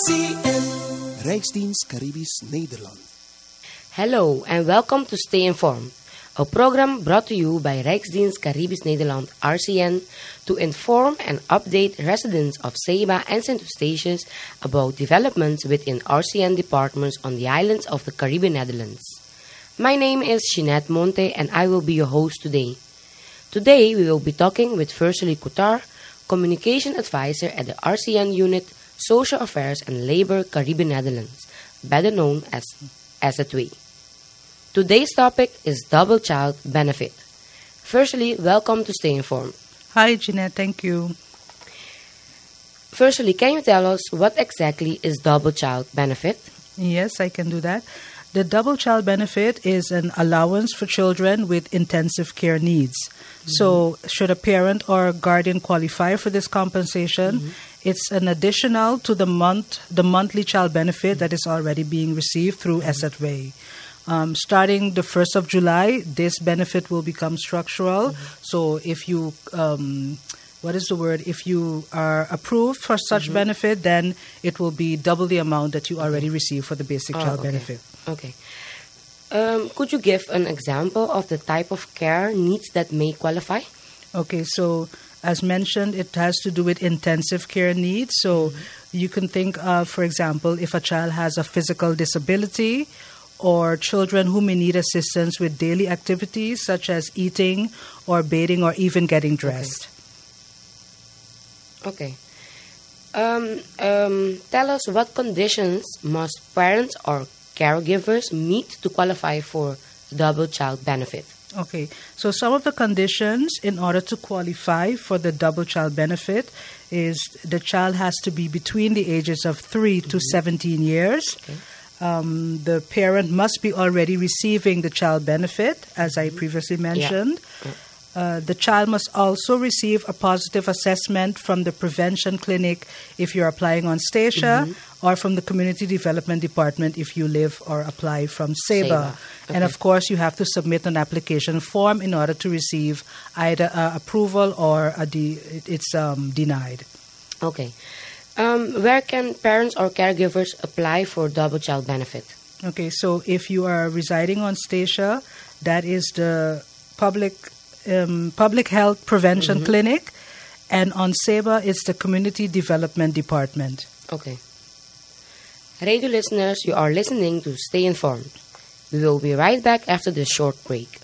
RCN, Rijksdienst Caribisch Nederland. Hello and welcome to Stay Informed, a program brought to you by Rijksdienst Caribisch Nederland RCN to inform and update residents of Ceiba and St. Eustatius about developments within RCN departments on the islands of the Caribbean Netherlands. My name is Jeanette Monte and I will be your host today. Today we will be talking with Versely Coutar, Communication Advisor at the RCN Unit Social Affairs and Labor Caribbean Netherlands, better known as SZW. Today's topic is Double Child Benefit. Firstly, welcome to Stay Informed. Hi, Jeanette. Thank you. Firstly, can you tell us what exactly is Double Child Benefit? Yes, I can do that. The Double Child Benefit is an allowance for children with intensive care needs. So, should a parent or guardian qualify for this compensation, it's an additional to the monthly child benefit that is already being received through SZW. Starting the 1st of July, this benefit will become structural. So if you, if you are approved for such benefit, then it will be double the amount that you already receive for the basic child benefit. Okay. Could you give an example of the type of care needs that may qualify? Okay, so as mentioned, it has to do with intensive care needs. So you can think of, for example, if a child has a physical disability, or children who may need assistance with daily activities such as eating or bathing or even getting dressed. Okay. Tell us what conditions must parents or caregivers meet to qualify for double child benefit? Okay, so some of the conditions in order to qualify for the double child benefit is the child has to be between the ages of 3 to 17 years. Okay. The parent must be already receiving the child benefit, as I previously mentioned. Yeah. The child must also receive a positive assessment from the prevention clinic if you're applying on Statia, or from the community development department if you live or apply from Ceiba. Okay. And of course, you have to submit an application form in order to receive either approval or it's denied. Okay. Where can parents or caregivers apply for double child benefit? Okay, so if you are residing on Statia, that is the public health prevention clinic, and on Ceiba, it's the community development department. Okay. Radio listeners, you are listening to Stay Informed. We will be right back after this short break.